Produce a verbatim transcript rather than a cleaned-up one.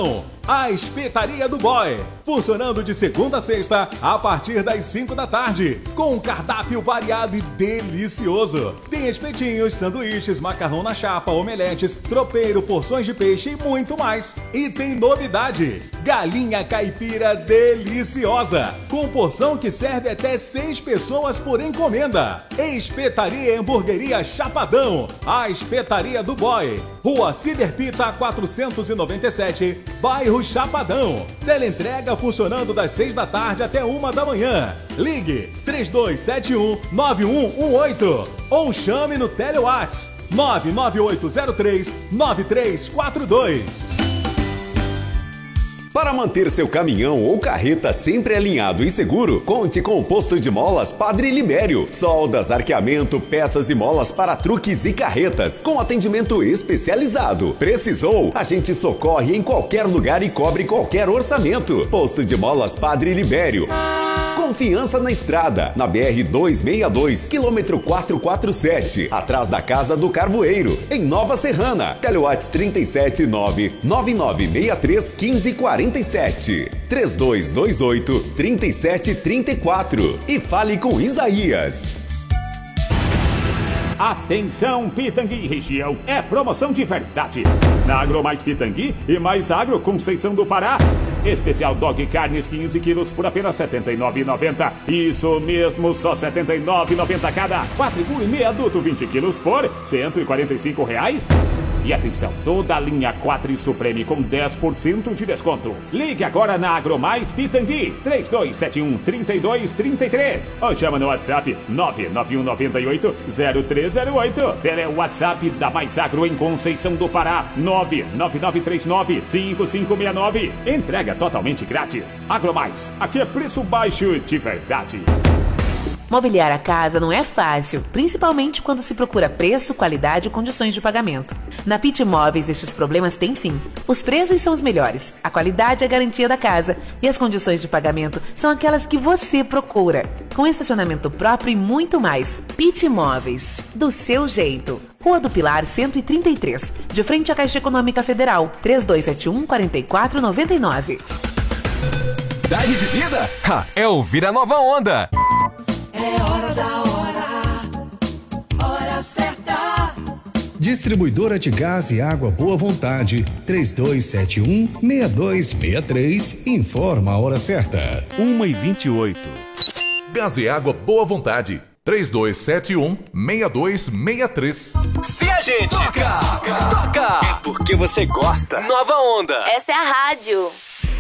Chapadão. A Espetaria do Boy, funcionando de segunda a sexta a partir das cinco da tarde, com um cardápio variado e delicioso. Tem espetinhos, sanduíches, macarrão na chapa, omeletes, tropeiro, porções de peixe e muito mais. E tem novidade: galinha caipira deliciosa, com porção que serve até seis pessoas por encomenda. Espetaria e Hamburgueria Chapadão, a Espetaria do Boy, Rua Ciderpita quatrocentos e noventa e sete, bairro Chapadão. Teleentrega funcionando das seis da tarde até uma da manhã. Ligue três dois sete um, nove um um oito ou chame no Telewhats nove nove oito zero três, nove três quatro dois. Para manter seu caminhão ou carreta sempre alinhado e seguro, conte com o posto de molas Padre Libério. Soldas, arqueamento, peças e molas para truques e carretas, com atendimento especializado. Precisou? A gente socorre em qualquer lugar e cobre qualquer orçamento. Posto de molas Padre Libério. Confiança na estrada, na B R duzentos e sessenta e dois, quilômetro quatrocentos e quarenta e sete, atrás da Casa do Carvoeiro, em Nova Serrana. Telewhats trinta e sete nove, nove nove seis três, um cinco quatro sete, três dois dois oito, três sete três quatro e fale com Isaías. Atenção, Pitangui região, é promoção de verdade. Na Agro Mais Pitangui e Mais Agro Conceição do Pará. Especial Dog Carnes quinze quilos por apenas setenta e nove reais e noventa centavos. Isso mesmo, só setenta e nove reais e noventa centavos cada. Quatro e meio adulto vinte quilos por cento e quarenta e cinco reais. E atenção, toda a linha quatro Supreme com dez por cento de desconto. Ligue agora na Agromais Pitangui, três dois sete um, três dois três três. Ou chama no WhatsApp nove nove um nove oito, zero três zero oito. Tele WhatsApp da Mais Agro em Conceição do Pará, nove nove nove três nove, cinco cinco seis nove. Entrega totalmente grátis. Agromais, aqui é preço baixo de verdade. Mobiliar a casa não é fácil, principalmente quando se procura preço, qualidade e condições de pagamento. Na Pit Imóveis, estes problemas têm fim. Os preços são os melhores, a qualidade é a garantia da casa e as condições de pagamento são aquelas que você procura. Com estacionamento próprio e muito mais. Pit Imóveis, do seu jeito. Rua do Pilar cento e trinta e três, de frente à Caixa Econômica Federal, três dois sete um, quatro quatro nove nove. Idade de vida? Ha, é ouvir a nova onda. É hora da hora, hora certa. Distribuidora de gás e água Boa Vontade, três dois sete um, seis dois seis três, informa a hora certa. uma e vinte e oito. Gás e água Boa Vontade, três dois sete um, seis dois seis três. Se a gente toca, toca, toca, é porque você gosta. Nova Onda. Essa é a rádio.